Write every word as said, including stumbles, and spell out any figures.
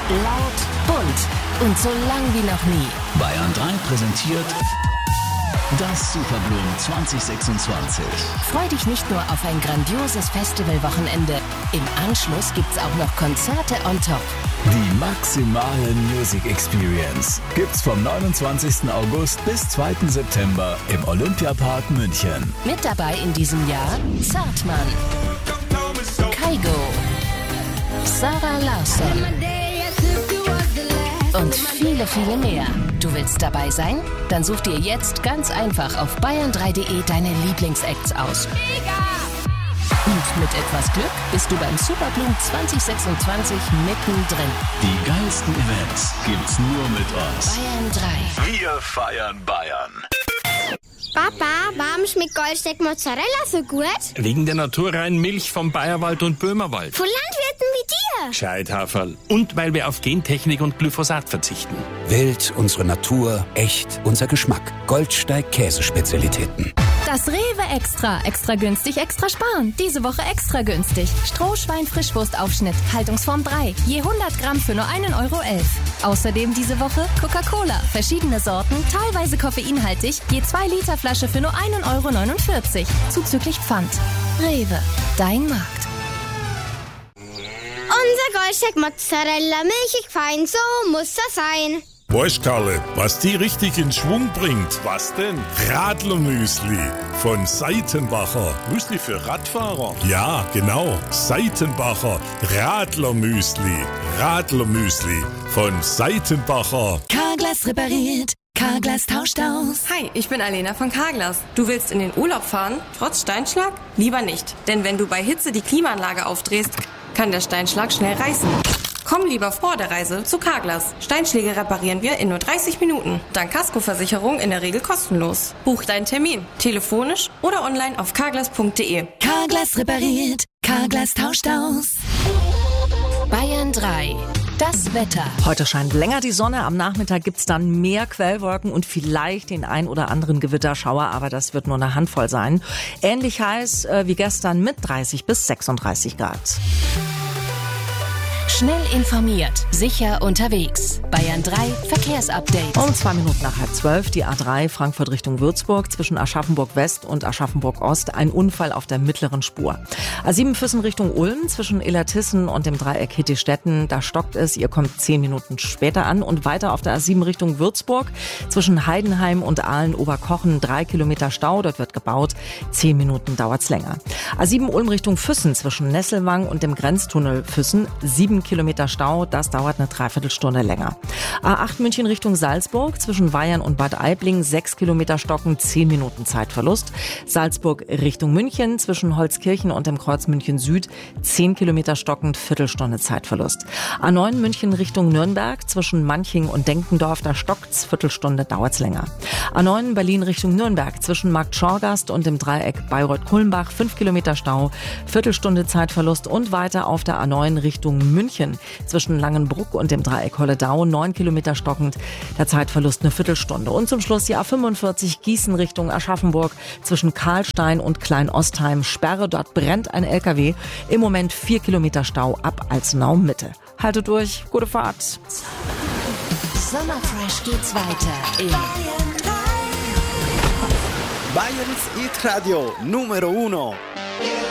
Laut, bunt und so lang wie noch nie. Bayern drei präsentiert das Superblumen zwanzig sechsundzwanzig. Freu dich nicht nur auf ein grandioses Festivalwochenende. Im Anschluss gibt's auch noch Konzerte on top. Die maximale Music Experience gibt's vom neunundzwanzigsten August bis zweiten September im Olympiapark München. Mit dabei in diesem Jahr Zartmann, Kygo, Sarah Larsson und viele, viele mehr. Du willst dabei sein? Dann such dir jetzt ganz einfach auf bayern drei punkt de deine Lieblingsacts aus. Und mit etwas Glück bist du beim Superblumen zwanzig sechsundzwanzig mittendrin. Die geilsten Events gibt's nur mit uns. Bayern drei. Wir feiern Bayern. Papa, warum schmeckt Goldsteak Mozzarella so gut? Wegen der naturreinen Milch vom Bayerwald und Böhmerwald. Von Landwirten wie dir. Scheithaferl. Und weil wir auf Gentechnik und Glyphosat verzichten. Wild, unsere Natur, echt, unser Geschmack. Goldsteig Käsespezialitäten. Das Rewe Extra. Extra günstig, extra sparen. Diese Woche extra günstig. Strohschwein-Frischwurstaufschnitt. Haltungsform drei. Je hundert Gramm für nur einen Euro elf. Außerdem diese Woche Coca-Cola. Verschiedene Sorten, teilweise koffeinhaltig. Je zwei Liter Flasche für nur einen Euro neunundvierzig. Zuzüglich Pfand. Rewe. Dein Markt. Unser Goldsteak Mozzarella, milchig fein, so muss das sein. Weißt, Karle, was die richtig in Schwung bringt? Was denn? Radlermüsli von Seitenbacher. Müsli für Radfahrer? Ja, genau. Seitenbacher Radlermüsli. Radlermüsli von Seitenbacher. Carglass repariert. Carglass tauscht aus. Hi, ich bin Alena von Carglass. Du willst in den Urlaub fahren, trotz Steinschlag? Lieber nicht. Denn wenn du bei Hitze die Klimaanlage aufdrehst, kann der Steinschlag schnell reißen. Komm lieber vor der Reise zu Carglass. Steinschläge reparieren wir in nur dreißig Minuten. Dank Kaskoversicherung in der Regel kostenlos. Buch deinen Termin. Telefonisch oder online auf carglass punkt de. Carglass repariert. Carglass tauscht aus. Bayern drei. Das Wetter. Heute scheint länger die Sonne. Am Nachmittag gibt's dann mehr Quellwolken und vielleicht den ein oder anderen Gewitterschauer, aber das wird nur eine Handvoll sein. Ähnlich heiß äh, wie gestern mit dreißig bis sechsunddreißig Grad. Schnell informiert, sicher unterwegs. Bayern drei Verkehrsupdate. Um zwei Minuten nach halb zwölf, die A drei Frankfurt Richtung Würzburg, zwischen Aschaffenburg West und Aschaffenburg Ost, ein Unfall auf der mittleren Spur. A sieben Füssen Richtung Ulm, zwischen Illertissen und dem Dreieck Hittistetten, da stockt es, ihr kommt zehn Minuten später an. Und weiter auf der A sieben Richtung Würzburg, zwischen Heidenheim und Aalen-Oberkochen, drei Kilometer Stau, dort wird gebaut, zehn Minuten dauert's länger. A sieben Ulm Richtung Füssen, zwischen Nesselwang und dem Grenztunnel Füssen, sieben Kilometer Stau, das dauert eine Dreiviertelstunde länger. A acht München Richtung Salzburg, zwischen Weyern und Bad Aibling, sechs Kilometer stocken, zehn Minuten Zeitverlust. Salzburg Richtung München, zwischen Holzkirchen und dem Kreuz München Süd, zehn Kilometer stockend, Viertelstunde Zeitverlust. A neun München Richtung Nürnberg, zwischen Manching und Denkendorf, da stockt's, Viertelstunde dauert's länger. A neun Berlin Richtung Nürnberg, zwischen Marktschorgast und dem Dreieck Bayreuth-Kulmbach, fünf Kilometer Stau, Viertelstunde Zeitverlust. Und weiter auf der A neun Richtung München, zwischen Langenbruck und dem Dreieck Holledau, neun Kilometer stockend, der Zeitverlust eine Viertelstunde. Und zum Schluss die A fünfundvierzig Gießen Richtung Aschaffenburg, zwischen Karlstein und Klein-Ostheim, Sperre, dort brennt ein L K W, im Moment vier Kilometer Stau ab Alzenau Mitte. Haltet durch, gute Fahrt. Sommerfresh geht's weiter in Bayerns Hit Radio Numero Uno.